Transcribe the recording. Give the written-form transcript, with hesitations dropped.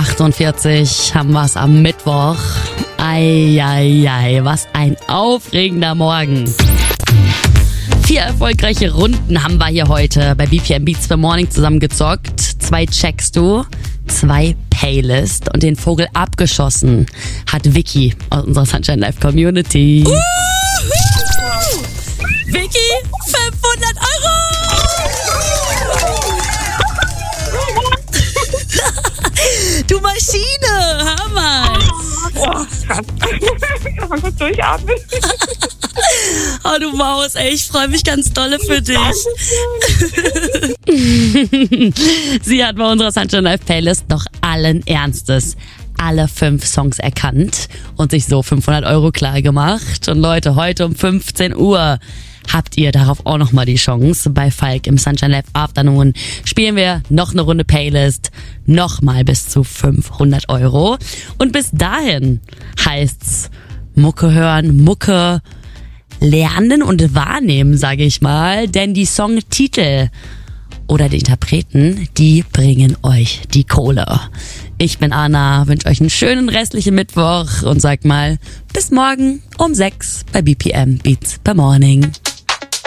8:48 haben wir es am Mittwoch. Eieiei, was ein aufregender Morgen. 4 erfolgreiche Runden haben wir hier heute bei BPM Beats per Morning zusammengezockt. 2 checkst du, 2 Playlist und den Vogel abgeschossen hat Vicky aus unserer Sunshine Live Community. Vicky, 500 €! Du Maschine, Hammer! Oh, krass. Ich kann mal kurz durchatmen. Oh, du Maus, ey, ich freue mich ganz dolle für dich. Sie hat bei unserer Sunshine Live Playlist noch allen Ernstes alle 5 Songs erkannt und sich so 500 € klar gemacht. Und Leute, heute um 15 Uhr habt ihr darauf auch nochmal die Chance. Bei Falk im Sunshine Live Afternoon spielen wir noch eine Runde Playlist, nochmal bis zu 500 €. Und bis dahin heißt's Mucke hören, Mucke lernen und wahrnehmen, sage ich mal. Denn die Songtitel oder die Interpreten, die bringen euch die Kohle. Ich bin Anna, wünsche euch einen schönen restlichen Mittwoch und sag mal bis morgen um 6 bei BPM Beats per Morning.